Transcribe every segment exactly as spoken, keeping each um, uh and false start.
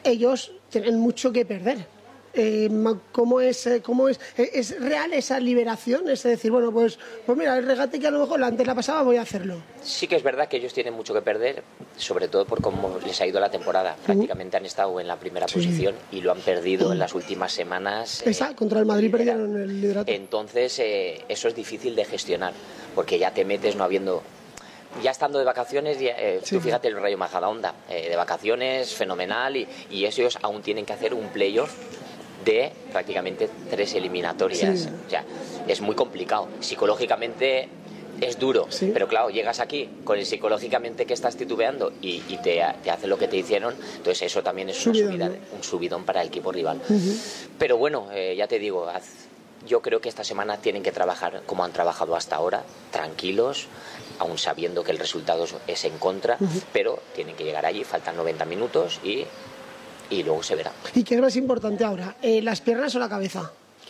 ellos tienen mucho que perder. Eh, ¿cómo es, cómo es, es real esa liberación? Es decir, bueno, pues, pues mira, el regate que a lo mejor antes la pasaba, voy a hacerlo. Sí que es verdad que ellos tienen mucho que perder, sobre todo por cómo les ha ido la temporada. Prácticamente uh-huh. han estado en la primera sí. posición y lo han perdido uh-huh. en las últimas semanas. Esa, eh, contra el Madrid perdieron el liderato. Entonces, eh, eso es difícil de gestionar, porque ya te metes no habiendo... Ya estando de vacaciones, ya, eh, sí. tú fíjate el Rayo Majadahonda, eh, de vacaciones, fenomenal, y, y ellos aún tienen que hacer un playoff de prácticamente tres eliminatorias. Sí. O sea, es muy complicado. Psicológicamente es duro, sí. pero claro, llegas aquí con el psicológicamente que estás titubeando y, y te, te hace lo que te hicieron, entonces eso también es una subidón, subida, ¿no? un subidón para el equipo rival. Uh-huh. Pero bueno, eh, ya te digo, haz, yo creo que esta semana tienen que trabajar como han trabajado hasta ahora, tranquilos, aún sabiendo que el resultado es en contra, uh-huh. pero tienen que llegar allí, faltan noventa minutos y... y luego se verá. ¿Y qué es más importante ahora? Eh, ¿Las piernas o la cabeza?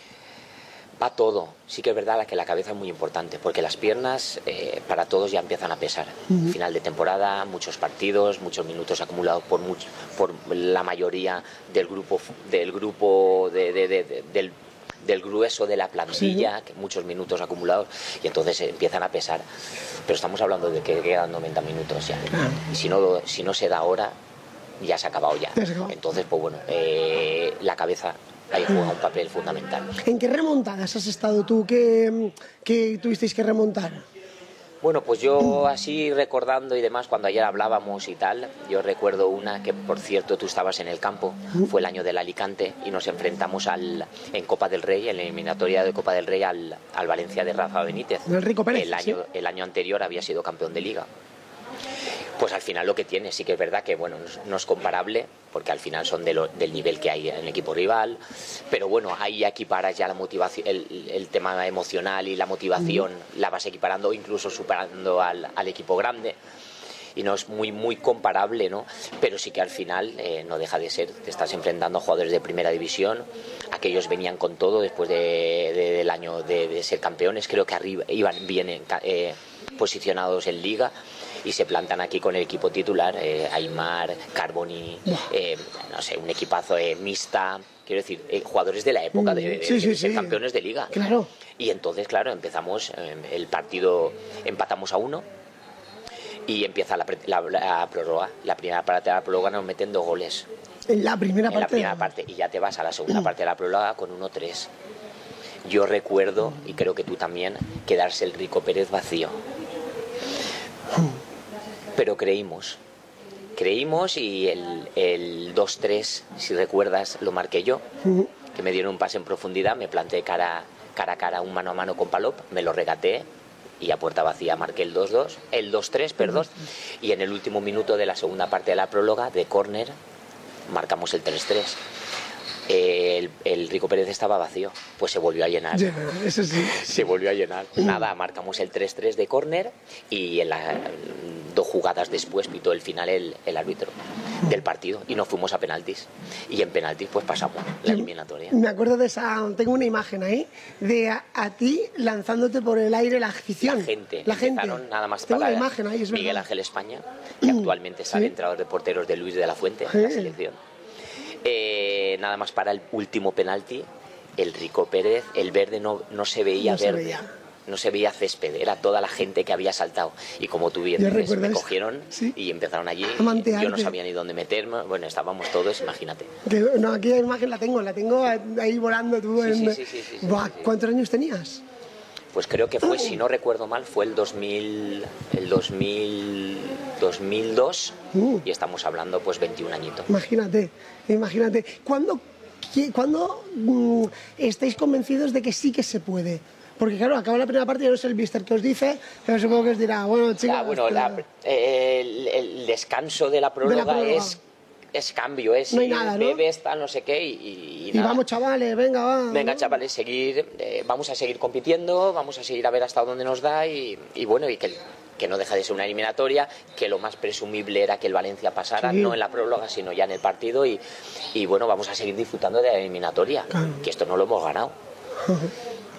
Va todo. Sí que es verdad que la cabeza es muy importante, porque las piernas eh, para todos ya empiezan a pesar. Uh-huh. Final de temporada, muchos partidos, muchos minutos acumulados por mucho, por la mayoría del grupo del grupo de, de, de, de, del del grueso de la plantilla, sí. que muchos minutos acumulados, y entonces empiezan a pesar. Pero estamos hablando de que quedan noventa minutos ya. Uh-huh. Y si no, si no se da ahora, ya se ha acabado ya. Entonces, pues bueno, eh, la cabeza ahí juega un papel fundamental. ¿En qué remontadas has estado tú? ¿Qué, qué tuvisteis que remontar? Bueno, pues yo así recordando y demás, cuando ayer hablábamos y tal, yo recuerdo una que, por cierto, tú estabas en el campo, fue el año del Alicante y nos enfrentamos al, en Copa del Rey, en la eliminatoria de Copa del Rey, al, al Valencia de Rafa Benítez. El Rico Pérez. El año, ¿sí? el año anterior había sido campeón de Liga. Pues al final lo que tiene, sí que es verdad que bueno, no es comparable, porque al final son de lo, del nivel que hay en el equipo rival, pero bueno, ahí equiparas ya la motivación, el, el tema emocional y la motivación mm. la vas equiparando, incluso superando al, al equipo grande, y no es muy muy comparable, ¿no? Pero sí que al final eh, no deja de ser, te estás enfrentando a jugadores de primera división, aquellos venían con todo después de, de, del año de, de ser campeones, creo que arriba iban bien eh, posicionados en Liga, y se plantan aquí con el equipo titular, eh, Aimar, Carboni, eh, no sé, un equipazo eh, mixta, quiero decir, eh, jugadores de la época de, de, sí, sí, de ser sí. campeones de Liga. Claro. Y entonces, claro, empezamos, eh, el partido empatamos a uno y empieza la, la, la prórroga. La primera parte de la prórroga nos meten dos goles. En la primera en parte. la primera parte, y ya te vas a la segunda parte de la prórroga con uno tres. Yo recuerdo, y creo que tú también, quedarse el Rico Pérez vacío. Pero creímos, creímos y el, el dos tres, si recuerdas, lo marqué yo, uh-huh. que me dieron un pase en profundidad, me planté cara, cara a cara, un mano a mano con Palop, me lo regateé y a puerta vacía marqué el dos dos, el dos tres, perdón, uh-huh. y en el último minuto de la segunda parte de la próloga, de córner, marcamos el tres tres. El, el Rico Pérez estaba vacío, pues se volvió a llenar. Yeah, eso sí. Se volvió a llenar. Nada, marcamos el tres tres de córner y en la, dos jugadas después pitó el final el, el árbitro del partido y nos fuimos a penaltis. Y en penaltis pues pasamos la eliminatoria. Me acuerdo de esa, tengo una imagen ahí de a, a ti lanzándote por el aire la afición. La gente. La gente. Nada más tengo para la imagen ahí, es Miguel verdad. Ángel España, que actualmente es el sí. entrenador de porteros de Luis de la Fuente, sí. en la selección. Eh, nada más para el último penalti, el Rico Pérez, el verde no, no se veía no se verde, veía. no se veía césped, era toda la gente que había saltado. Y como tú bien dices, me cogieron ¿sí? y empezaron allí. Yo no sabía ni dónde meterme, bueno, estábamos todos, imagínate. Que, no, aquella imagen la tengo, la tengo ahí volando tú. Sí, en... sí, sí, sí, sí, sí, Buah, sí, sí. ¿Cuántos años tenías? Pues creo que fue, si no recuerdo mal, fue el dos mil, el dos mil, dos mil dos uh. y estamos hablando pues veintiún añitos. Imagínate, imagínate. ¿Cuándo, ¿cuándo um, estáis convencidos de que sí que se puede? Porque claro, acaba la primera parte y no es el mister que os dice, pero supongo que os dirá, bueno chicos... Ah, bueno, la, eh, el, el descanso de la próloga, de la próloga. es... Es cambio, es no hay nada, ¿no? bebes, tal, no sé qué, y, y, y vamos chavales, venga, va. Venga ¿no? chavales, seguir, eh, vamos a seguir compitiendo, vamos a seguir a ver hasta dónde nos da y, y bueno, y que, que no deja de ser una eliminatoria, que lo más presumible era que el Valencia pasara, sí. no en la próloga, sino ya en el partido, y, y bueno, vamos a seguir disfrutando de la eliminatoria, claro. que esto no lo hemos ganado.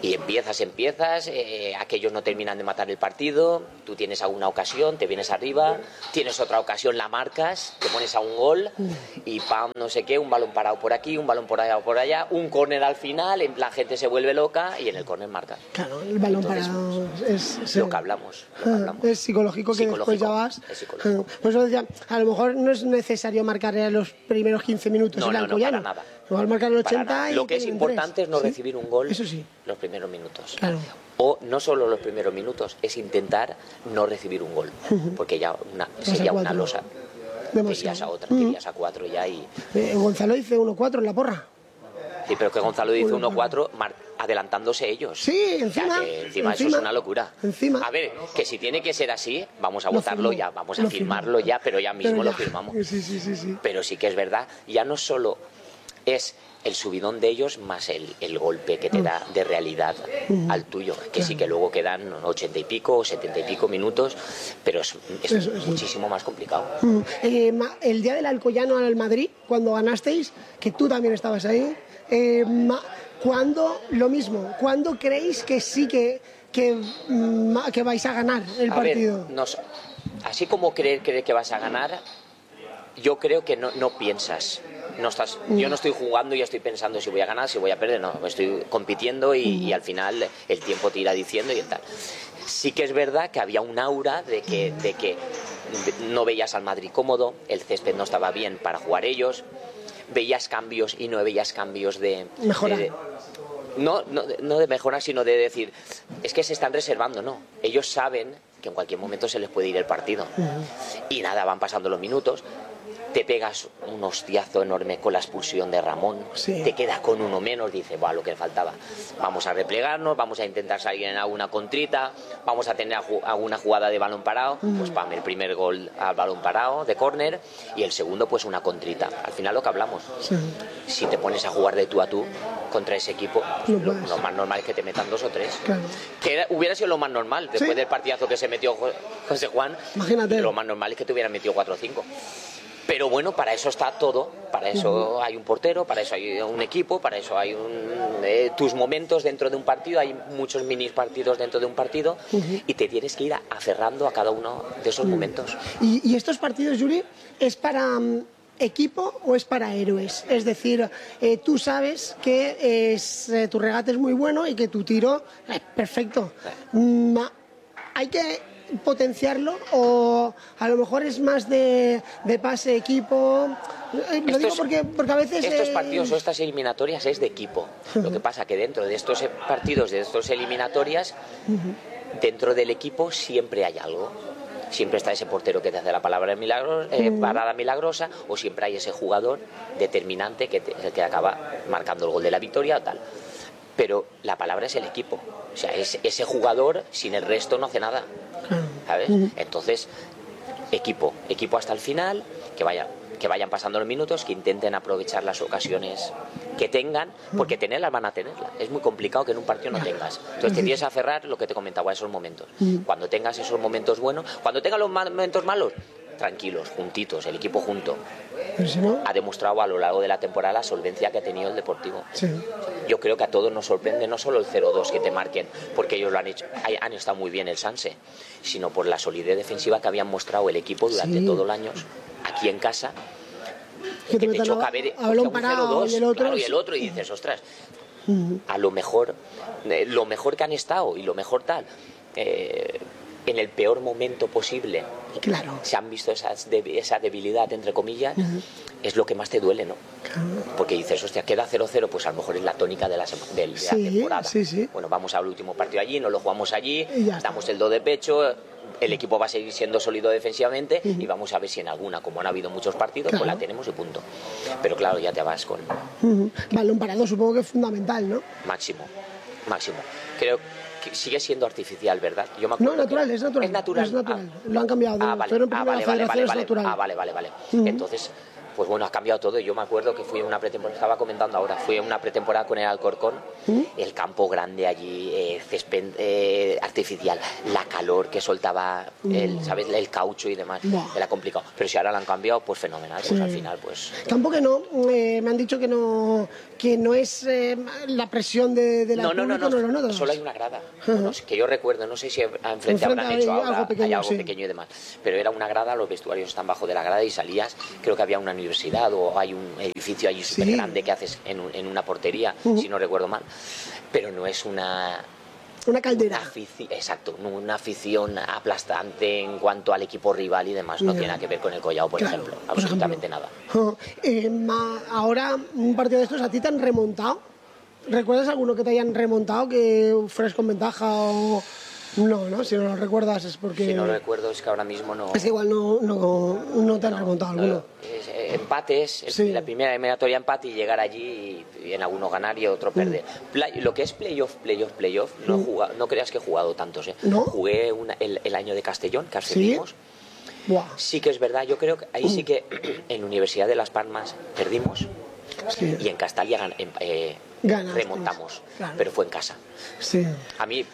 Y empiezas, empiezas, eh, aquellos no terminan de matar el partido, tú tienes alguna ocasión, te vienes arriba, tienes otra ocasión, la marcas, te pones a un gol y pam, no sé qué, un balón parado por aquí, un balón por allá por allá, un córner al final, la gente se vuelve loca y en el córner marca. Claro, el balón Entonces, parado es, es lo que hablamos. Lo que hablamos. Es psicológico que Psicológico, después ya vas. es psicológico. Por eso decía, a lo mejor no es necesario marcar en los primeros quince minutos No, el no, no, Alcoyano. para nada. Igual marcar el Para ochenta nada. y Lo que es tienen importante tres. es no ¿Sí? recibir un gol Eso sí. los primeros minutos. Claro. O no solo los primeros minutos, es intentar no recibir un gol, porque ya una, sería una cuatro. losa. Demasiado. Te irías a otra, te irías a cuatro ya y... Eh, Gonzalo dice uno cuatro en la porra. Sí, pero que Gonzalo dice Uno uno cuatro adelantándose ellos. Sí, encima. O sea, que encima, encima, eso es una locura. Encima. A ver, que si tiene que ser así, vamos a Lo votarlo firmo, ya, vamos a lo firmarlo firmo. ya, pero ya mismo Pero lo ya. firmamos. Sí, sí, sí, sí. Pero sí que es verdad, ya no solo es el subidón de ellos más el, el golpe que te da de realidad al tuyo, que sí que luego quedan ochenta y pico, setenta y pico minutos, pero es, es Eso, eso. muchísimo más complicado. Mm, eh, ma- el día del Alcoyano al Madrid, cuando ganasteis, que tú también estabas ahí, eh, ma- ¿cuándo lo mismo? ¿Cuándo creéis que sí que, que, mm, que vais a ganar el A partido? ver, nos- así como creer, creer que vas a ganar, yo creo que no, no piensas. No estás, yo no estoy jugando y estoy pensando si voy a ganar, si voy a perder, no, estoy compitiendo y, y al final el tiempo te irá diciendo y tal. Sí que es verdad que había un aura de que, de que no veías al Madrid cómodo, el césped no estaba bien para jugar ellos, veías cambios y no veías cambios de... Mejorar. de- no, no, no de mejorar, sino de decir, es que se están reservando, no. Ellos saben que en cualquier momento se les puede ir el partido. Y nada, van pasando los minutos, te pegas un hostiazo enorme con la expulsión de Ramón, Sí. te quedas con uno menos, dices, bueno, lo que faltaba. Vamos a replegarnos, vamos a intentar salir en alguna contrita, vamos a tener ju- alguna jugada de balón parado, pues pam, el primer gol al balón parado, de córner, y el segundo pues una contrita. Al final lo que hablamos, Sí. si te pones a jugar de tú a tú contra ese equipo, No lo, puedes. lo más normal es que te metan dos o tres. Claro. Que era- hubiera sido lo más normal, después Sí. del partidazo que se metió Jo- José Juan, Imagínate. lo más normal es que te hubieran metido cuatro o cinco. Pero bueno, para eso está todo, para eso hay un portero, para eso hay un equipo, para eso hay un, eh, tus momentos dentro de un partido, hay muchos mini partidos dentro de un partido y te tienes que ir aferrando a cada uno de esos momentos. ¿Y, y estos partidos, Yuri, es para mm, equipo o es para héroes? Es decir, eh, tú sabes que es, eh, tu regate es muy bueno y que tu tiro es perfecto. Mm, ¿Hay que potenciarlo o a lo mejor es más de, de pase equipo? Eh, Lo digo Estos- porque, porque a veces... Estos eh, partidos o estas eliminatorias es de equipo. Lo que pasa que dentro de estos partidos, de estas eliminatorias, dentro del equipo siempre hay algo. Siempre está ese portero que te hace la palabra milagro, eh, parada milagrosa, o siempre hay ese jugador determinante que, te, el que acaba marcando el gol de la victoria o tal. Pero la palabra es el equipo. O sea, es ese jugador, sin el resto no hace nada. ¿Sabes? Entonces, equipo, equipo hasta el final, que vaya, que vayan pasando los minutos, que intenten aprovechar las ocasiones que tengan, porque tenerlas van a tenerlas. Es muy complicado que en un partido no tengas. Entonces te tienes que aferrar lo que te comentaba, esos momentos. Cuando tengas esos momentos buenos, cuando tengas los momentos malos, tranquilos, juntitos, el equipo junto. pero si no, Ha demostrado a lo largo de la temporada la solvencia que ha tenido el Deportivo. sí. Yo creo que a todos nos sorprende no solo el cero dos que te marquen, porque ellos lo han hecho, han estado muy bien el Sanse, sino por la solidez defensiva que habían mostrado el equipo durante Sí. todos los años aquí en casa, Que te que te metan choca a, ver a balón un parado cero dos, y el otro... claro, y el otro y dices, ostras, a lo mejor, eh, lo mejor que han estado y lo mejor tal, eh, en el peor momento posible, Claro. se han visto esas de- esa debilidad, entre comillas, es lo que más te duele, ¿no? Porque dices, hostia, queda cero cero, pues a lo mejor es la tónica de la, sema- de la Sí, temporada. sí, sí. Bueno, vamos al último partido allí, nos lo jugamos allí, Y ya está. damos el do de pecho, el equipo va a seguir siendo sólido defensivamente y vamos a ver si en alguna, como han habido muchos partidos, Claro. pues la tenemos y punto. Pero claro, ya te vas con Ujú. Balón parado supongo que es fundamental, ¿no? máximo, máximo. Creo que sigue siendo artificial, ¿verdad? Yo me No, acuerdo natural, que- es natural. Es natural. Es natural. Ah. Lo han cambiado. De Ah, vale, fueron ah, primero vale, la vale, federación, vale, es vale. natural. Ah, vale, vale, vale. Ujú. Entonces, pues bueno, ha cambiado todo. Yo me acuerdo que fui a una pretemporada, estaba comentando ahora, fui a una pretemporada con el Alcorcón, ¿Mm? el campo grande allí, eh, césped eh, artificial, la calor que soltaba, el, mm. ¿sabes? El caucho y demás, Buah. era complicado. Pero si ahora lo han cambiado, pues fenomenal, pues sí. al final, pues... Campo que no, eh, me han dicho que no, que no es eh, la presión de, de la no, no, público, no, no, no, no, no, solo hay una grada, uh-huh. bueno, que yo recuerdo, no sé si enfrente, enfrente habrán hecho ahora, algo pequeño, hay algo sí. pequeño y demás, pero era una grada, los vestuarios están bajo de la grada y salías, creo que había una universidad o hay un edificio allí súper sí. grande que haces en, un, en una portería, uh-huh. si no recuerdo mal, pero no es una... Una caldera. Una afici- exacto, una afición aplastante en cuanto al equipo rival y demás, no yeah. tiene nada que ver con el Collao, por claro, ejemplo, por absolutamente ejemplo. nada. Uh, eh, ma, ahora, un partido de estos, ¿a ti te han remontado? ¿Recuerdas alguno que te hayan remontado, que fueras con ventaja o...? No, no, si no lo recuerdas es porque... Si no lo recuerdo es que ahora mismo no... Es que igual no, no, no te han no, remontado alguno. No, es, eh, empates, sí. la primera eliminatoria empate y llegar allí y, y en alguno ganar y otro perder. Mm. Play, lo que es playoff, playoff, playoff, no, mm. jugado, no creas que he jugado tantos. ¿eh? ¿No? Jugué una, el, el año de Castellón, que ascendimos. ¿Sí? Buah. Sí que es verdad, yo creo que ahí mm. sí que en Universidad de Las Palmas perdimos sí. y en Castalia eh, remontamos, claro. pero fue en casa. Sí. A mí...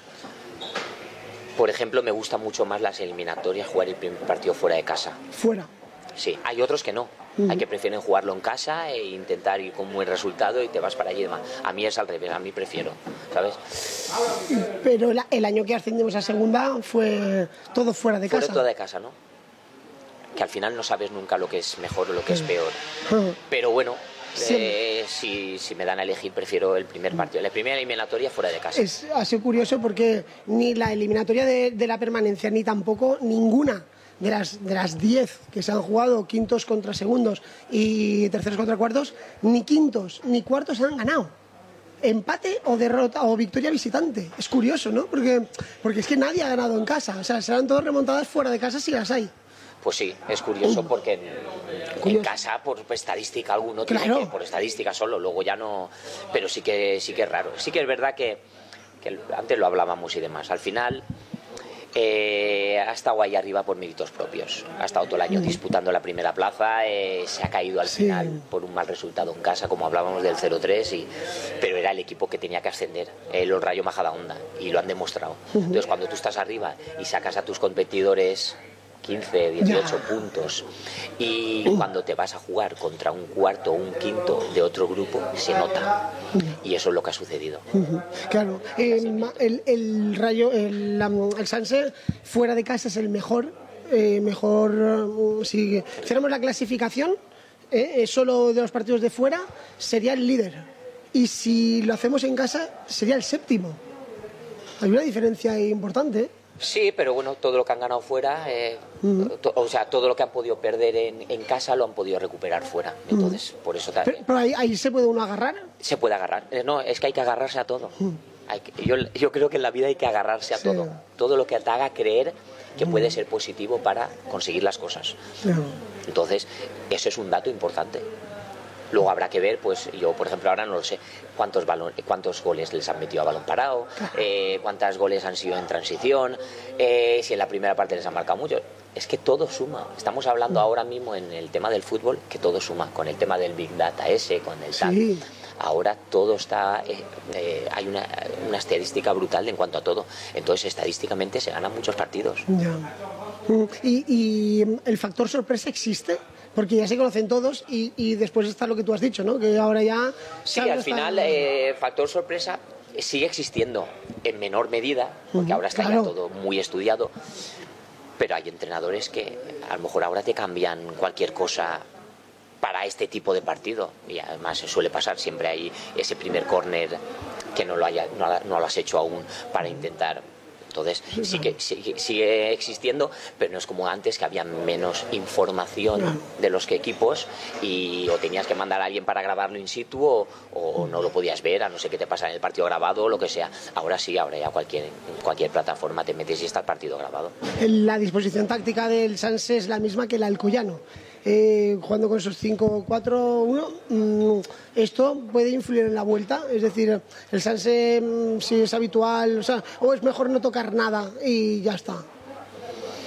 Por ejemplo, me gusta mucho más las eliminatorias, jugar el primer partido fuera de casa. ¿Fuera? Sí, hay otros que no. Uh-huh. Hay que prefieren jugarlo en casa e intentar ir con un buen resultado y te vas para allí y demás. A mí es al revés, a mí prefiero, ¿sabes? Pero la, el año que ascendimos a segunda fue todo fuera de Fuera casa. Fuera todo de casa, ¿no? Que al final no sabes nunca lo que es mejor o lo que uh-huh. es peor. Uh-huh. Pero bueno... Sí. Eh, si, si me dan a elegir prefiero el primer partido, la primera eliminatoria fuera de casa. Es, ha sido curioso porque ni la eliminatoria de, de la permanencia ni tampoco ninguna de las de las diez que se han jugado, quintos contra segundos y terceros contra cuartos, ni quintos ni cuartos han ganado. Empate o derrota o victoria visitante. Es curioso, ¿no? Porque, porque es que nadie ha ganado en casa, o sea, serán todas remontadas fuera de casa si las hay. Pues sí, es curioso porque en, en casa por estadística alguno tiene claro. que, por estadística solo, luego ya no, pero sí que sí que es raro. Sí que es verdad que, que antes lo hablábamos y demás. Al final eh, ha estado ahí arriba por méritos propios. Ha estado todo el año disputando la primera plaza, eh, se ha caído al sí. final por un mal resultado en casa, como hablábamos del cero tres, y, pero era el equipo que tenía que ascender, eh, los Rayo Majadahonda, y lo han demostrado. Entonces cuando tú estás arriba y sacas a tus competidores quince, dieciocho ya. puntos y uh. cuando te vas a jugar contra un cuarto o un quinto de otro grupo se nota uh. y eso es lo que ha sucedido. Uh-huh. Claro, eh, el, el Rayo, el, el Sanse fuera de casa es el mejor, eh, mejor uh, si hiciéramos la clasificación eh, solo de los partidos de fuera sería el líder y si lo hacemos en casa sería el séptimo. Hay una diferencia importante, ¿eh? Sí, pero bueno, todo lo que han ganado fuera, eh, uh-huh. to, o sea, todo lo que han podido perder en, en casa lo han podido recuperar fuera. Entonces, uh-huh. por eso también. Pero, pero ahí, ahí se puede uno agarrar. Se puede agarrar. Eh, no, es que hay que agarrarse a todo. Uh-huh. Hay que, yo, yo creo que en la vida hay que agarrarse a sí. todo. Todo lo que te haga creer que uh-huh. puede ser positivo para conseguir las cosas. Uh-huh. Entonces, eso es un dato importante. Luego habrá que ver, pues yo, por ejemplo, ahora no lo sé, cuántos balón, cuántos goles les han metido a balón parado, eh, cuántos goles han sido en transición, eh, si en la primera parte les han marcado mucho. Es que todo suma. Estamos hablando ahora mismo en el tema del fútbol, que todo suma, con el tema del Big Data ese, con el tal. Sí. Ahora todo está, eh, eh, hay una, una estadística brutal en cuanto a todo. Entonces, estadísticamente se ganan muchos partidos. Ya. ¿Y, y el factor sorpresa existe? Porque ya se conocen todos y, y después está lo que tú has dicho, ¿no? Que ahora ya... Sí, al final, eh, factor sorpresa sigue existiendo en menor medida, porque uh-huh, ahora está claro. ya todo muy estudiado, pero hay entrenadores que a lo mejor ahora te cambian cualquier cosa para este tipo de partido, y además suele pasar, siempre hay ese primer córner que no lo, haya, no, no lo has hecho aún para intentar... Entonces sí que sigue, sigue existiendo, pero no es como antes, que había menos información de los que equipos y o tenías que mandar a alguien para grabarlo in situ o, o no lo podías ver, a no ser que te pasara en el partido grabado o lo que sea. Ahora sí, ahora ya cualquier, cualquier plataforma te metes y está el partido grabado. La disposición táctica del Sanse es la misma que la del Alcoyano. Eh, jugando con esos cinco cuatro uno, mmm, esto puede influir en la vuelta, es decir, el Sanse mmm, si es habitual, o sea, o es mejor no tocar nada y ya está.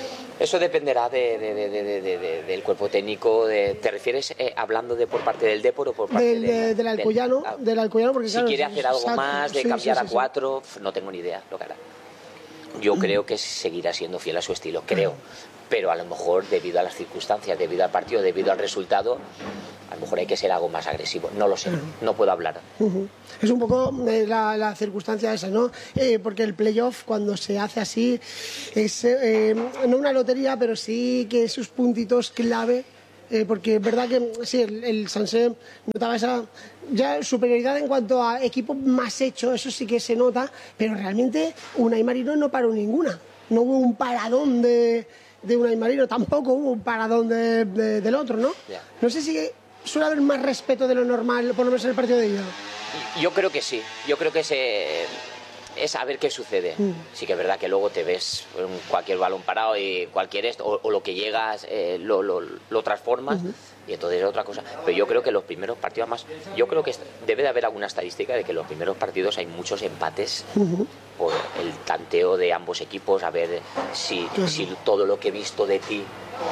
Eso dependerá de, de, de, de, de, de, del cuerpo técnico. De, ¿Te refieres eh, hablando de por parte del Depor o por parte del, del, de, del Alcoyano? Del, del Alcoyano porque, si claro, quiere hacer algo exacto, más, de sí, cambiar sí, sí, a cuatro, sí. No tengo ni idea lo que hará. Yo creo que seguirá siendo fiel a su estilo, creo. Pero a lo mejor, debido a las circunstancias, debido al partido, debido al resultado, a lo mejor hay que ser algo más agresivo. No lo sé, no puedo hablar. Uh-huh. Es un poco eh, la, la circunstancia esa, ¿no? Eh, porque el playoff, cuando se hace así, es eh, no una lotería, pero sí que esos puntitos clave. Eh, porque es verdad que sí, el, el Sanse notaba esa ya superioridad en cuanto a equipo más hecho, eso sí que se nota, pero realmente Unai Marino no paró ninguna. No hubo un paradón de, de Unai Marino, tampoco hubo un paradón de, de, del otro, ¿no? Yeah. No sé si suele haber más respeto de lo normal, por lo menos en el partido de ida. Yo creo que sí, yo creo que se... es a ver qué sucede. Mm. Sí que es verdad que luego te ves en cualquier balón parado y cualquier esto, o, o lo que llegas eh, lo, lo, lo transformas, uh-huh. Y entonces es otra cosa. Pero yo creo que los primeros partidos, más, yo creo que debe de haber alguna estadística de que en los primeros partidos hay muchos empates, uh-huh. Por el tanteo de ambos equipos, a ver si, uh-huh. si todo lo que he visto de ti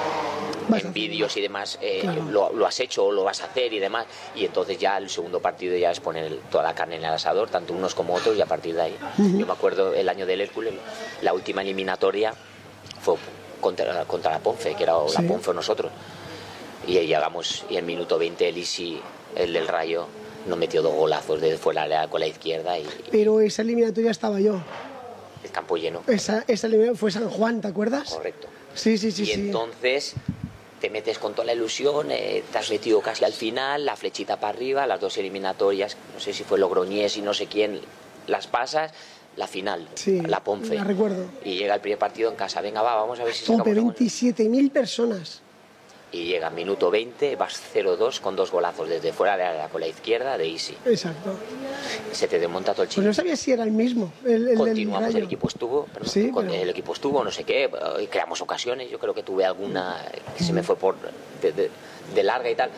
en vídeos y demás eh, claro. lo, lo has hecho o lo vas a hacer y demás, y entonces ya el segundo partido ya es poner toda la carne en el asador, tanto unos como otros, y a partir de ahí uh-huh. Yo me acuerdo el año del Hércules, la última eliminatoria fue contra, contra la Ponfe, que era sí. La Ponfe o nosotros, y ahí llegamos y en minuto veinte el Isi, el del Rayo, nos metió dos golazos desde fuera con la izquierda y, pero esa eliminatoria estaba yo, el campo lleno, esa, esa eliminatoria fue San Juan, ¿te acuerdas? Correcto. Sí, sí, sí. Y sí. Entonces te metes con toda la ilusión, eh, te has metido casi al final, la flechita para arriba, las dos eliminatorias, no sé si fue Logroñés y no sé quién, las pasas, la final, sí, la Ponfe. La recuerdo. Y llega el primer partido en casa, venga, va, vamos a ver si sacamos. veintisiete mil personas. Y llega minuto veinte, vas cero dos con dos golazos desde fuera de la, con la izquierda de Isi. Exacto. Se te desmonta todo el chico. Pues no sabía si era el mismo. El, el Continuamos, del el equipo estuvo, pero sí, con, pero... el equipo estuvo, no sé qué, creamos ocasiones, yo creo que tuve alguna que se me fue por de, de, de larga y tal.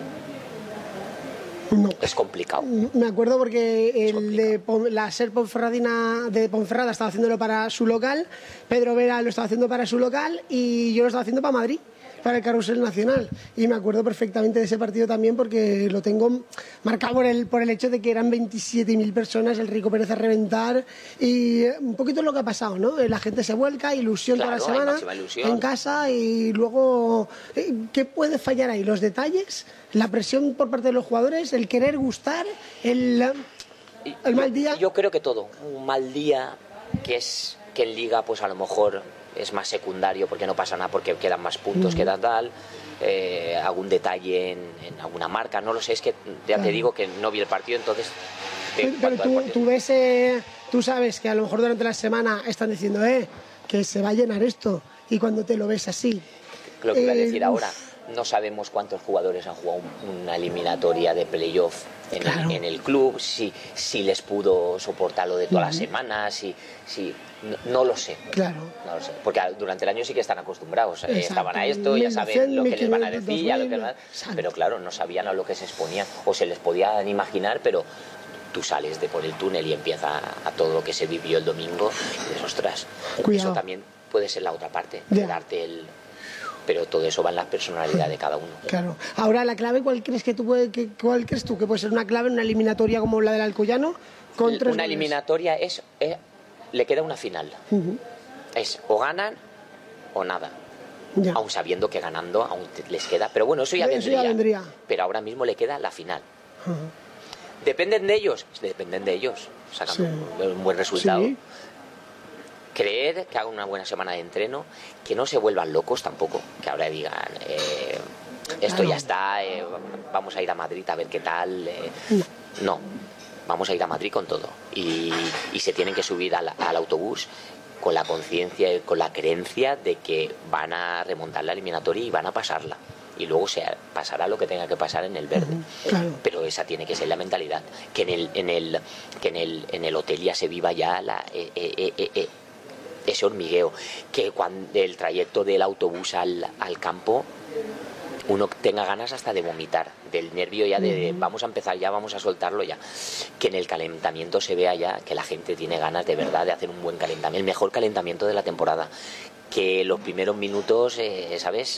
No. Es complicado. Me acuerdo porque el de la SER Ponferradina de Ponferrada estaba haciéndolo para su local, Pedro Vera lo estaba haciendo para su local y yo lo estaba haciendo para Madrid, para el Carrusel Nacional, y me acuerdo perfectamente de ese partido también porque lo tengo marcado por el, por el hecho de que eran veintisiete mil personas, el Rico Pérez a reventar, y un poquito lo que ha pasado, ¿no? La gente se vuelca, ilusión claro, toda la semana en casa, y luego ¿qué puede fallar ahí? Los detalles, la presión por parte de los jugadores, el querer gustar, el, el mal día. Yo, yo creo que todo, un mal día que es que en Liga pues a lo mejor es más secundario porque no pasa nada, porque quedan más puntos, mm. quedan tal, eh, algún detalle en, en alguna marca, no lo sé, es que ya claro. Te digo que no vi el partido, entonces... Pero, pero tú, tú ves, eh, tú sabes que a lo mejor durante la semana están diciendo, eh, que se va a llenar esto, y cuando te lo ves así... Lo que iba a decir eh, ahora, no sabemos cuántos jugadores han jugado una eliminatoria de playoff en, claro. el, en el club, si, si les pudo soportar lo de todas uh-huh. las semanas, si... si No, no lo sé, claro. no lo sé, porque durante el año sí que están acostumbrados, eh, estaban a esto, ya saben lo que les van a decir, ya lo que van, pero claro, no sabían a lo que se exponían, o se les podían imaginar, pero tú sales de por el túnel y empieza a, a todo lo que se vivió el domingo, y dices, ostras, cuidado. Eso también puede ser la otra parte, de darte el... Pero todo eso va en la personalidad de cada uno. Claro. Ahora, la clave, ¿cuál crees que tú puede, que, cuál crees tú que puede ser una clave en una eliminatoria como la del Alcoyano? Con tres una eliminatoria es... es le queda una final. Uh-huh. Es o ganan o nada. Ya. Aún sabiendo que ganando aún les queda. Pero bueno, eso ya, eso vendría, ya vendría. Pero ahora mismo le queda la final. Uh-huh. ¿Dependen de ellos? Dependen de ellos. Sacan sí. un, un buen resultado. Sí. Creer que hagan una buena semana de entreno, que no se vuelvan locos tampoco. Que ahora digan, eh, esto claro. ya está, eh, vamos a ir a Madrid a ver qué tal. Eh. No. no. Vamos a ir a Madrid con todo y, y se tienen que subir al, al autobús con la conciencia y con la creencia de que van a remontar la eliminatoria y van a pasarla, y luego se pasará lo que tenga que pasar en el verde. Uh-huh, claro. Pero esa tiene que ser la mentalidad, que en el en el que en el en el hotel ya se viva ya la, eh, eh, eh, eh, ese hormigueo, que cuando el trayecto del autobús al, al campo uno tenga ganas hasta de vomitar, del nervio ya de, de vamos a empezar ya, vamos a soltarlo ya, que en el calentamiento se vea ya que la gente tiene ganas de verdad de hacer un buen calentamiento, el mejor calentamiento de la temporada, que los primeros minutos, eh, ¿sabes?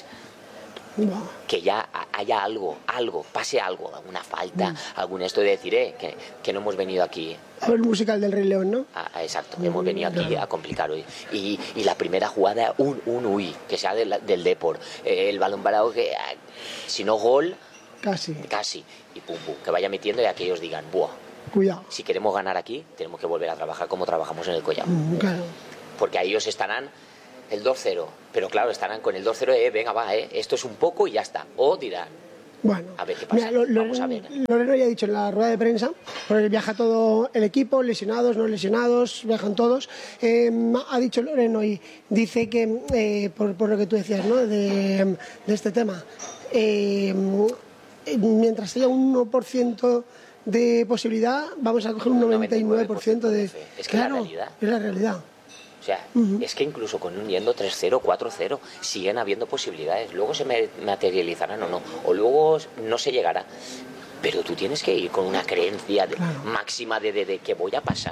No. Que ya haya algo, algo, pase algo, alguna falta, mm. algún esto de decir, eh, que, que no hemos venido aquí. A ver el musical del Rey León, ¿no? Ah, exacto, mm, hemos venido aquí claro. a complicar hoy. Y, y la primera jugada, un, un uy, que sea del, del Depor. Eh, el balón parado, que si no gol, casi. Casi. Y pum, pum, que vaya metiendo y aquellos digan, buah. Cuidado. Si queremos ganar aquí, tenemos que volver a trabajar como trabajamos en el Collao. Mm, claro. Porque ahí ellos estarán el dos cero, pero claro, estarán con el dos cero, eh, venga, va, eh, esto es un poco y ya está. O dirán, bueno, a ver qué pasa. Mira, lo, lo, Vamos a ver. Loreno ya ha dicho en la rueda de prensa, porque viaja todo el equipo, lesionados, no lesionados, viajan todos. Eh, ha dicho Loreno y dice que, eh, por, por lo que tú decías, ¿no? de, de este tema, eh, mientras haya un uno por ciento de posibilidad, vamos a coger un noventa y nueve por ciento de... Es que claro, es la realidad. Es la realidad. O sea, uh-huh. es que incluso con un yendo tres cero, cuatro cero, siguen habiendo posibilidades. Luego se materializarán o no, o luego no se llegará. Pero tú tienes que ir con una creencia de, claro. máxima de, de, de que voy a pasar.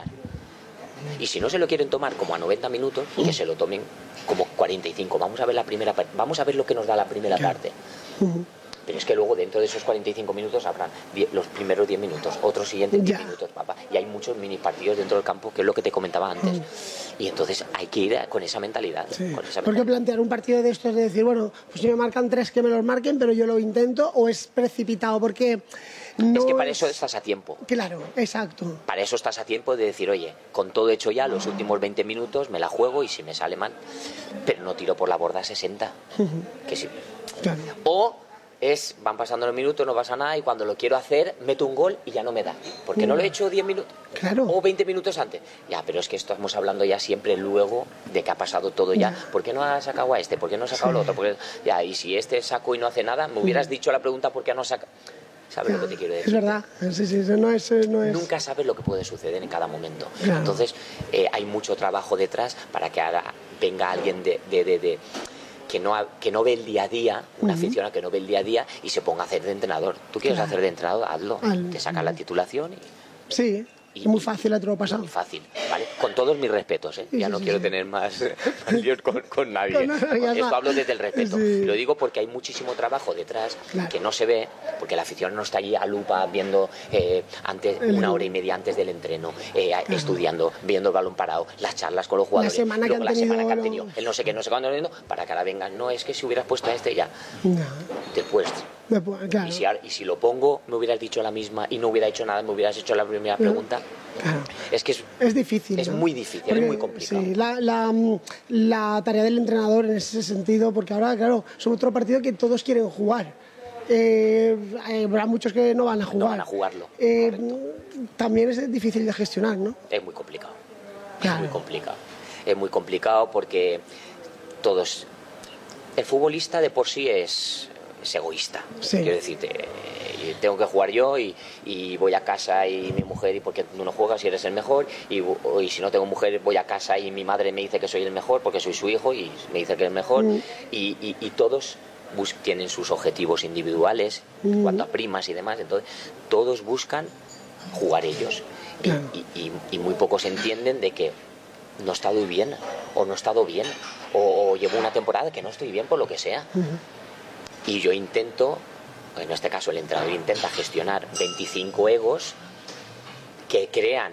Y si no se lo quieren tomar como a noventa minutos, uh-huh. que se lo tomen como cuarenta y cinco. Vamos a ver la primera parte, vamos a ver lo que nos da la primera claro. parte. Uh-huh. Pero es que luego dentro de esos cuarenta y cinco minutos habrán los primeros diez minutos, otros siguientes diez minutos, papá. Y hay muchos mini partidos dentro del campo, que es lo que te comentaba antes. Mm. Y entonces hay que ir con esa mentalidad. Sí. Con esa ¿Por qué plantear un partido de estos de decir, bueno, pues si me marcan tres, que me los marquen, pero yo lo intento, o es precipitado? Porque no es que para eso estás a tiempo. Claro, exacto. Para eso estás a tiempo de decir, oye, con todo hecho ya, los últimos veinte minutos me la juego y si me sale mal, pero no tiro por la borda sesenta. Uh-huh. Que sí. Claro. O es, van pasando los minutos, no pasa nada, y cuando lo quiero hacer, meto un gol y ya no me da. Porque no lo he hecho diez minutos claro. o veinte minutos antes. Ya, pero es que estamos hablando ya siempre luego de que ha pasado todo ya. ¿Por qué no ha sacado a este? ¿Por qué no ha sacado sí. al otro? Porque, ya, y si este saco y no hace nada, me hubieras dicho la pregunta ¿por qué no saca? ¿Sabes claro. lo que te quiero decir? Es verdad, sí, sí, no es, no es... Nunca sabes lo que puede suceder en cada momento. Claro. Entonces, eh, hay mucho trabajo detrás para que haga, venga alguien de... de, de, de Que no, que no ve el día a día, una uh-huh. aficionada que no ve el día a día y se ponga a hacer de entrenador. Tú quieres claro. hacer de entrenador, hazlo. Al... Te sacas la titulación y... Sí, y, es muy fácil a todo pasado. Muy fácil, ¿vale? Con todos mis respetos, ¿eh? Sí, ya no sí, quiero sí. tener más, más líos con, con nadie. No, no, Esto hablo desde el respeto. Sí. Lo digo porque hay muchísimo trabajo detrás claro. que no se ve, porque la afición no está allí a lupa viendo eh, antes, una hora y media antes del entreno, eh, claro. estudiando, viendo el balón parado, las charlas con los jugadores, la semana luego que han la tenido, semana que han tenido, el no sé qué, no sé cuándo, para que ahora vengan. No, es que si hubieras puesto a este ya, no. después... Claro. Y, si, y si lo pongo, me hubieras dicho la misma y no hubiera hecho nada, me hubieras hecho la primera pregunta. Claro. Es que es, es difícil. Es ¿no? muy difícil, porque, es muy complicado. Sí, la, la, la tarea del entrenador en ese sentido, porque ahora, claro, somos otro partido que todos quieren jugar. Eh, habrá muchos que no van a jugar. No van a jugarlo. Eh, también es difícil de gestionar, ¿no? Es muy complicado. Claro. Es muy complicado. Es muy complicado porque todos. El futbolista de por sí es. es egoísta, sí. quiero decirte, eh, tengo que jugar yo y, y voy a casa y mi mujer, y porque tú no juegas y eres el mejor, y, y si no tengo mujer voy a casa y mi madre me dice que soy el mejor porque soy su hijo y me dice que es el mejor, mm. y, y, y todos bus tienen sus objetivos individuales mm. en cuanto a primas y demás, entonces todos buscan jugar ellos, y, claro. y, y, y muy pocos entienden de que no he estado bien, o no he estado bien, o, o llevo una temporada que no estoy bien por lo que sea. Mm. Y yo intento, en este caso el entrenador intenta gestionar veinticinco egos que crean,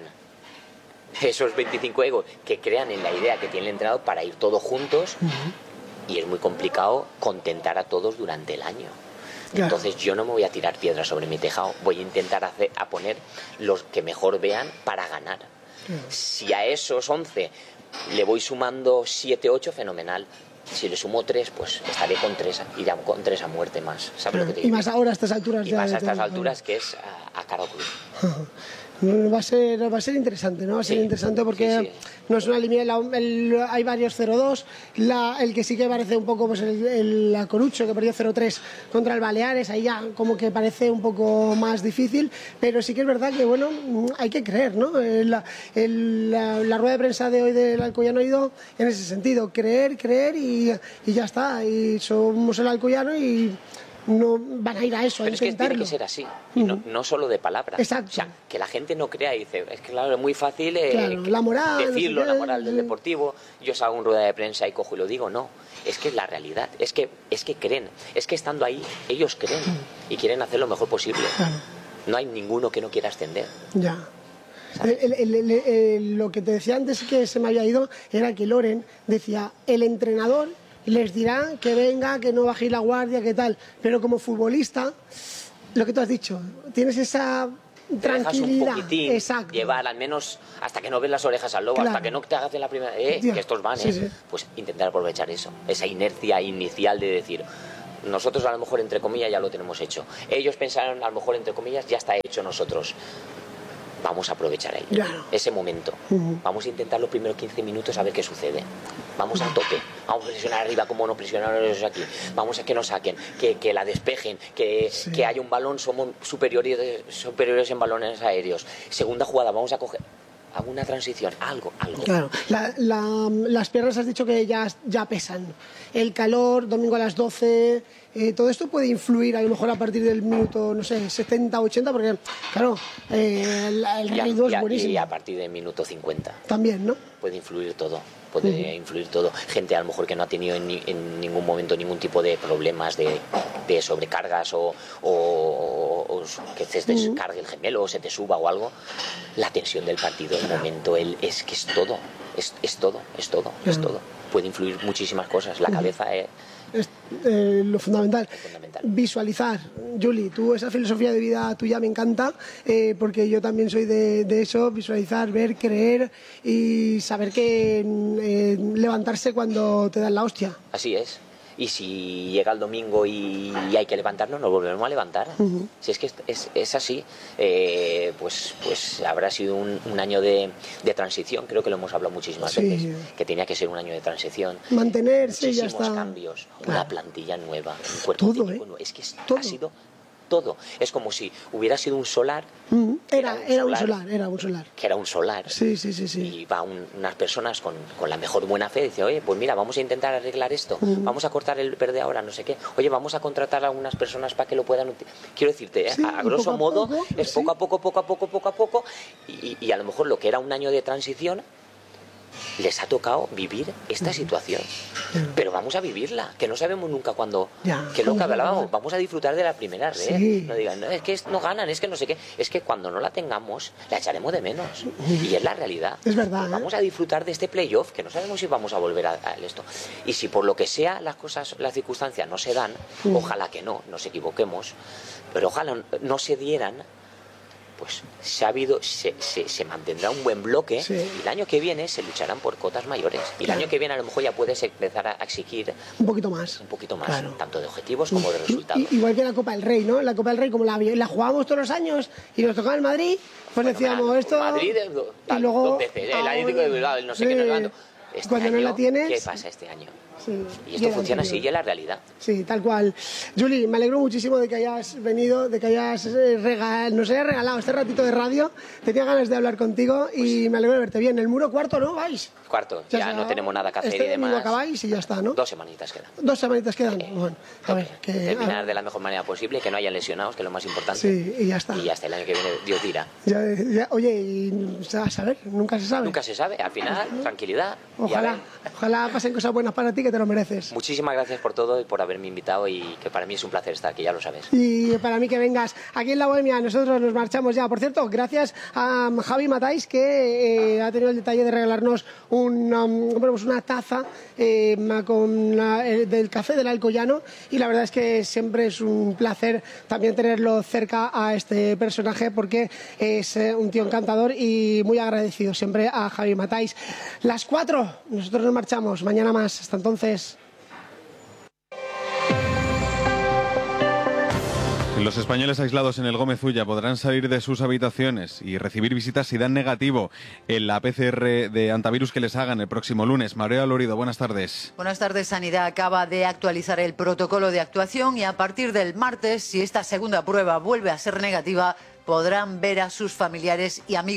esos veinticinco egos que crean en la idea que tiene el entrenador para ir todos juntos, uh-huh. y es muy complicado contentar a todos durante el año. Claro. Entonces yo no me voy a tirar piedras sobre mi tejado, voy a intentar hacer, a poner los que mejor vean para ganar. Claro. Si a esos once le voy sumando siete, ocho, fenomenal. Si le sumo tres, pues estaré con tres, iré con tres a muerte más. ¿Sabes claro. lo que te digo? Y más ahora a estas alturas. Y más a estas alturas que es a, a cara cruz. Va a ser, va a ser interesante, ¿no? Va a ser sí, interesante porque sí, sí. no es una línea, hay varios cero dos, la, el que sí que parece un poco, pues el, el la Corucho, que perdió cero tres contra el Baleares, ahí ya como que parece un poco más difícil, pero sí que es verdad que, bueno, hay que creer, ¿no? El, el, la, la rueda de prensa de hoy del Alcoyano ha ido en ese sentido, creer, creer y, y ya está, y somos el Alcoyano y no van a ir a eso, Pero a es que intentarlo. tiene que ser así, y no, no solo de palabras. Exacto. O sea, que la gente no crea y dice, es que claro, es muy fácil eh, Claro, la moral, decirlo, no sé la qué, moral del sí. deportivo. Yo salgo en rueda de prensa y cojo y lo digo, no. Es que es la realidad, es que, es que creen, es que estando ahí, ellos creen y quieren hacer lo mejor posible. Claro. No hay ninguno que no quiera ascender. Ya. ¿Sabes? El- el- el- el- lo que te decía antes que se me había ido era que Loren decía, el entrenador les dirá que venga, que no bajéis la guardia, que tal, pero como futbolista, lo que tú has dicho, tienes esa Te dejas un tranquilidad. poquitín Exacto. llevar al menos hasta que no ves las orejas al lobo, Claro. hasta que no te hagas en la primera, eh, Ya. que estos van, Sí, eh, sí. pues intentar aprovechar eso, esa inercia inicial de decir, nosotros a lo mejor entre comillas ya lo tenemos hecho, ellos pensaron a lo mejor entre comillas ya está hecho nosotros. Vamos a aprovechar ahí, Claro. ese momento. Ujú. Vamos a intentar los primeros quince minutos a ver qué sucede. Vamos a tope. Vamos a presionar arriba como nos presionaron ellos aquí. Vamos a que nos saquen, que, que la despejen, que, Sí. que haya un balón, somos superiores, superiores en balones aéreos. Segunda jugada, vamos a coger alguna transición, algo, algo. Claro, la- la- las piernas has dicho que ya, ya pesan. El calor, domingo a las doce, eh, todo esto puede influir a lo mejor a partir del minuto, no sé, setenta, ochenta, porque, claro, eh, el, el Y a, ritmo y es a- buenísimo. y a partir del minuto cincuenta También, ¿no? puede influir todo. Puede influir todo. Gente a lo mejor que no ha tenido en, ni- en ningún momento ningún tipo de problemas de, de sobrecargas o, o- o que se te descargue el gemelo o se te suba o algo. La tensión del partido, el momento, el, es que es todo. Es, es todo, es todo, es Claro. todo. Puede influir muchísimas cosas. La cabeza es Es eh, lo fundamental. fundamental. Visualizar. Julie, tú esa filosofía de vida tuya me encanta, eh, porque yo también soy de, de eso, visualizar, ver, creer y saber que eh, levantarse cuando te dan la hostia. Así es. Y si llega el domingo y, y hay que levantarnos, nos volvemos a levantar. Si es que es, es- es así, eh, pues, pues habrá sido un, un año de, de transición, creo que lo hemos hablado muchísimas Sí. veces, que tenía que ser un año de transición. Mantenerse y ya Muchísimos está. cambios, Claro. una plantilla nueva, un cuerpo Todo, técnico ¿eh? nuevo. Es que es- Todo. ha sido todo. Es como si hubiera sido un solar, Mm, Era, Era un era un solar. solar, era un solar. que era un solar. Sí, sí, sí, sí. Y va un- unas personas con, con la mejor buena fe, dice, oye, pues mira, vamos a intentar arreglar esto, vamos a cortar el verde ahora, no sé qué, oye, vamos a contratar a algunas personas para que lo puedan utilizar. Quiero decirte, ¿eh? Sí, a, a y grosso poco a modo, poco, es sí. poco a poco, poco a poco, poco a poco, y, y a lo mejor lo que era un año de transición, les ha tocado vivir esta situación. Pero vamos a vivirla, que no sabemos nunca cuándo. Ya, que lo que cuándo se va a hablábamos, dar. vamos a disfrutar de la primera red. Sí. No digan, no, es que no ganan, es que no sé qué. Es que cuando no la tengamos, la echaremos de menos. Y es la realidad. Es verdad, ¿eh? Vamos a disfrutar de este playoff, que no sabemos si vamos a volver a, a esto. Y si por lo que sea las cosas, las circunstancias no se dan, ojalá que no, nos equivoquemos, pero ojalá no se dieran, pues se ha habido, se, se, se mantendrá un buen bloque, Sí. y el año que viene se lucharán por cotas mayores. Y Claro. el año que viene a lo mejor ya puedes empezar a exigir Un poquito más. un poquito más, Claro. tanto de objetivos como de I- resultados. i- igual que la Copa del Rey, ¿no? La Copa del Rey, como la, la jugábamos todos los años y nos tocaba el Madrid, pues decíamos Fenomenal. esto. Madrid, eh, tal, y luego. dos veces, el Atlético de Bilbao, el no sé qué, no sé cuánto. Este Cuando no año, la tienes. ¿qué pasa este año? Sí, Y esto el funciona así anterior. y es la realidad. Sí, tal cual. Julie, me alegro muchísimo de que hayas venido, de que hayas eh, regal- nos hayas regalado este ratito de radio. Tenía ganas de hablar contigo y me alegro de verte bien. El muro cuarto, ¿no? ¿Vais? Cuarto, Ya ya, sea, no tenemos nada que hacer este y demás. domingo acabáis y ya está, ¿no? Dos semanitas quedan. Dos semanitas quedan. Bueno, a ver, que... Terminar a- de la mejor manera posible, que no hayan lesionados, que es lo más importante. Sí, y ya está. Y ya hasta el año que viene, Dios dirá. Ya- ya- oye, y a saber, nunca se sabe. Nunca se sabe, al final, tranquilidad. y a Ojalá, ver. ojalá pasen cosas buenas para ti, que te lo mereces. Muchísimas gracias por todo y por haberme invitado, y que para mí es un placer estar aquí, ya lo sabes. Y para mí que vengas aquí en La Bohemia, nosotros nos marchamos ya. Por cierto, gracias a Javi Matáis, que eh, ha tenido el detalle de regalarnos una, bueno, pues una taza eh, con la- el- del café del Alcoyano, y la verdad es que siempre es un placer también tenerlo cerca a este personaje, porque es eh, un tío encantador y muy agradecido siempre a Javi Matáis. Las cuatro, nosotros nos marchamos. Mañana más. Hasta entonces. Los españoles aislados en el Gómez Ulla podrán salir de sus habitaciones y recibir visitas si dan negativo en la P C R de antivirus que les hagan el próximo lunes. María Lorido, buenas tardes. Buenas tardes. Sanidad acaba de actualizar el protocolo de actuación y a partir del martes, si esta segunda prueba vuelve a ser negativa, podrán ver a sus familiares y amigos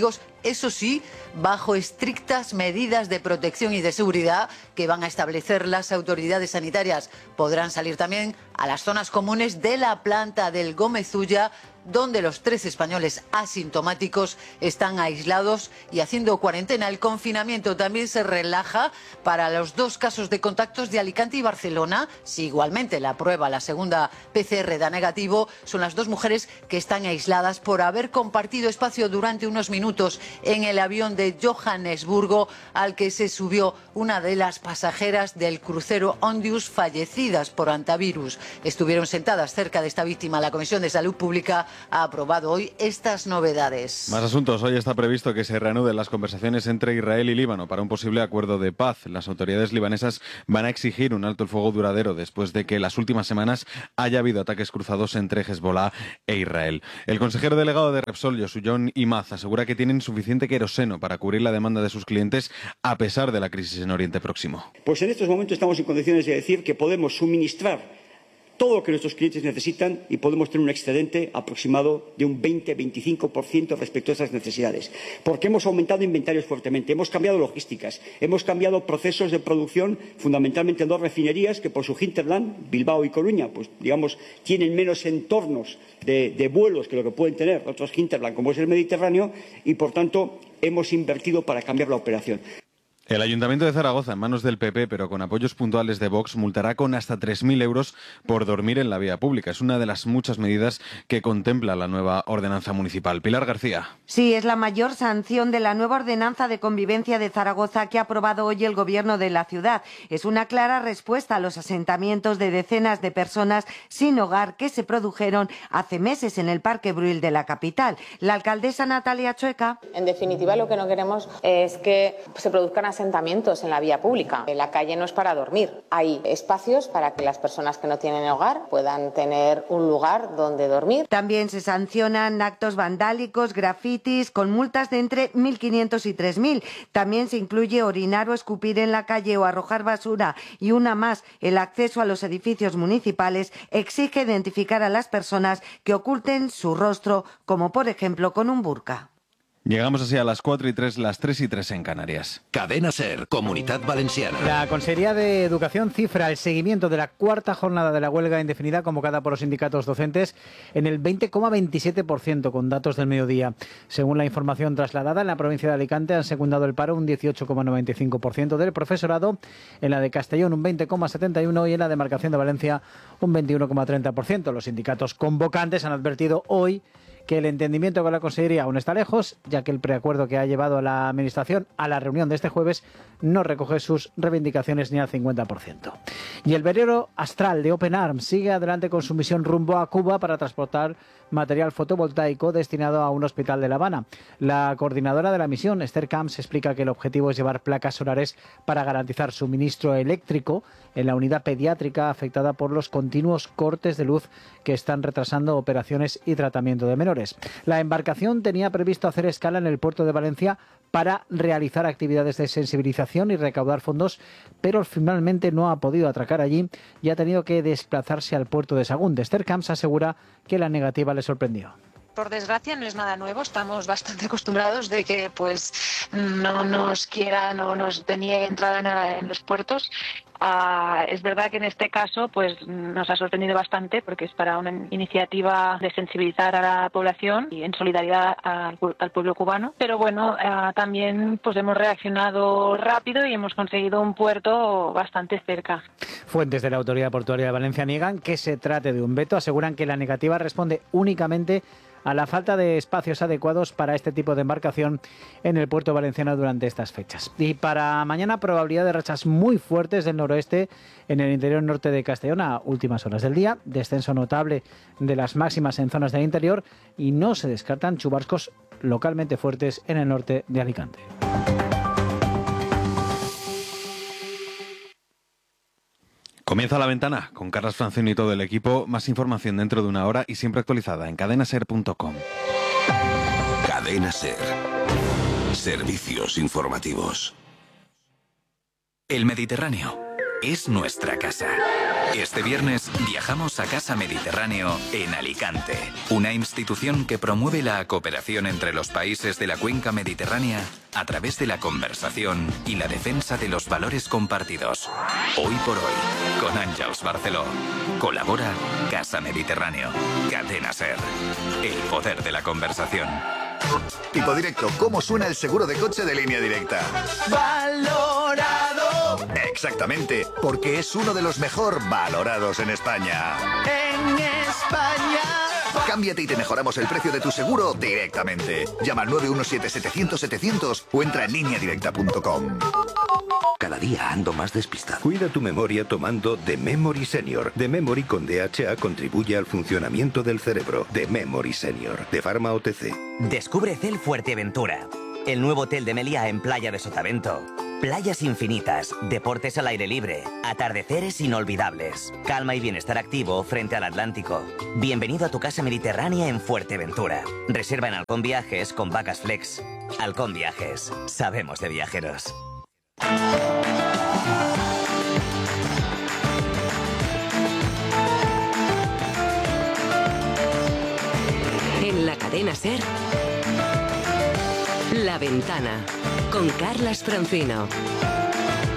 eso sí, bajo estrictas medidas de protección y de seguridad que van a establecer las autoridades sanitarias. Podrán salir también a las zonas comunes de la planta del Gómez Ulla, donde los tres españoles asintomáticos están aislados y haciendo cuarentena. El confinamiento también se relaja para los dos casos de contactos de Alicante y Barcelona. Si igualmente la prueba, la segunda P C R da negativo, son las dos mujeres que están aisladas por haber compartido espacio durante unos minutos en el avión de Johannesburgo al que se subió una de las pasajeras del crucero Ondius, fallecidas por antivirus. Estuvieron sentadas cerca de esta víctima. La Comisión de Salud Pública ha aprobado hoy estas novedades. Más asuntos. Hoy está previsto que se reanuden las conversaciones entre Israel y Líbano para un posible acuerdo de paz. Las autoridades libanesas van a exigir un alto el fuego duradero después de que en las últimas semanas haya habido ataques cruzados entre Hezbollah e Israel. El consejero delegado de Repsol, Yosuyon Imaz, asegura que tienen suficiente queroseno para cubrir la demanda de sus clientes a pesar de la crisis en Oriente Próximo. Pues en estos momentos estamos en condiciones de decir que podemos suministrar todo lo que nuestros clientes necesitan y podemos tener un excedente aproximado de un veinte a veinticinco por ciento respecto a esas necesidades. Porque hemos aumentado inventarios fuertemente, hemos cambiado logísticas, hemos cambiado procesos de producción, fundamentalmente en dos refinerías que por su hinterland, Bilbao y Coruña, pues digamos, tienen menos entornos de, de vuelos que lo que pueden tener otros hinterland como es el Mediterráneo y, por tanto, hemos invertido para cambiar la operación. El Ayuntamiento de Zaragoza, en manos del P P, pero con apoyos puntuales de Vox, multará con hasta tres mil euros por dormir en la vía pública. Es una de las muchas medidas que contempla la nueva ordenanza municipal. Pilar García. Sí, es la mayor sanción de la nueva ordenanza de convivencia de Zaragoza que ha aprobado hoy el Gobierno de la ciudad. Es una clara respuesta a los asentamientos de decenas de personas sin hogar que se produjeron hace meses en el Parque Brühl de la capital. La alcaldesa Natalia Chueca. En definitiva, lo que no queremos es que se produzcan asentamientos en la vía pública. La calle no es para dormir. Hay espacios para que las personas que no tienen hogar puedan tener un lugar donde dormir. También se sancionan actos vandálicos, grafitis, con multas de entre mil quinientos y tres mil. También se incluye orinar o escupir en la calle o arrojar basura. Y una más, el acceso a los edificios municipales exige identificar a las personas que oculten su rostro, como por ejemplo con un burka. Llegamos así a las cuatro y tres, las tres y tres en Canarias. Cadena SER, Comunidad Valenciana. La Consejería de Educación cifra el seguimiento de la cuarta jornada de la huelga indefinida convocada por los sindicatos docentes en el veinte coma veintisiete por ciento con datos del mediodía. Según la información trasladada, en la provincia de Alicante han secundado el paro un dieciocho coma noventa y cinco por ciento del profesorado, en la de Castellón un veinte coma setenta y uno por ciento y en la demarcación de Valencia un veintiuno coma treinta por ciento. Los sindicatos convocantes han advertido hoy que el entendimiento con la Consejería aún está lejos, ya que el preacuerdo que ha llevado a la Administración a la reunión de este jueves no recoge sus reivindicaciones ni al cincuenta por ciento. Y el velero Astral de Open Arms sigue adelante con su misión rumbo a Cuba para transportar material fotovoltaico destinado a un hospital de La Habana. La coordinadora de la misión, Esther Camps, explica que el objetivo es llevar placas solares para garantizar suministro eléctrico en la unidad pediátrica afectada por los continuos cortes de luz que están retrasando operaciones y tratamiento de menores. La embarcación tenía previsto hacer escala en el puerto de Valencia para realizar actividades de sensibilización y recaudar fondos, pero finalmente no ha podido atracar allí y ha tenido que desplazarse al puerto de Sagún. Esther Camps asegura que la negativa le sorprendió. Por desgracia no es nada nuevo, estamos bastante acostumbrados de que pues no nos quieran o nos denieguen entrada en los puertos. Uh, es verdad que en este caso pues nos ha sorprendido bastante porque es para una iniciativa de sensibilizar a la población y en solidaridad al, al pueblo cubano. Pero bueno, uh, también pues hemos reaccionado rápido y hemos conseguido un puerto bastante cerca. Fuentes de la Autoridad Portuaria de Valencia niegan que se trate de un veto, aseguran que la negativa responde únicamente a la falta de espacios adecuados para este tipo de embarcación en el puerto valenciano durante estas fechas. Y para mañana, probabilidad de rachas muy fuertes del noroeste en el interior norte de Castellón a últimas horas del día, descenso notable de las máximas en zonas del interior y no se descartan chubascos localmente fuertes en el norte de Alicante. Comienza La Ventana con Carlas Francino y todo el equipo. Más información dentro de una hora y siempre actualizada en cadena ser punto com. Cadena SER. Servicios informativos. El Mediterráneo es nuestra casa. Este viernes viajamos a Casa Mediterráneo en Alicante, una institución que promueve la cooperación entre los países de la cuenca mediterránea a través de la conversación y la defensa de los valores compartidos. Hoy por hoy, con Àngels Barceló. Colabora Casa Mediterráneo. Cadena SER. El poder de la conversación. Tipo directo, ¿cómo suena el seguro de coche de Línea Directa? ¡Valorado! Exactamente, porque es uno de los mejor valorados en España. ¡En España! Cámbiate y te mejoramos el precio de tu seguro directamente. Llama al nueve uno siete, setecientos, setecientos o entra en línea directa punto com. Cada día ando más despistado. Cuida tu memoria tomando The Memory Senior. The Memory con D H A contribuye al funcionamiento del cerebro. The Memory Senior, de Pharma O T C. Descubre Cel Fuerteventura, el nuevo hotel de Meliá en Playa de Sotavento. Playas infinitas, deportes al aire libre, atardeceres inolvidables, calma y bienestar activo frente al Atlántico. Bienvenido a tu casa mediterránea en Fuerteventura. Reserva en Halcón Viajes con Vacas Flex. Halcón Viajes, sabemos de viajeros. En la cadena SER, La Ventana, con Carlas Francino.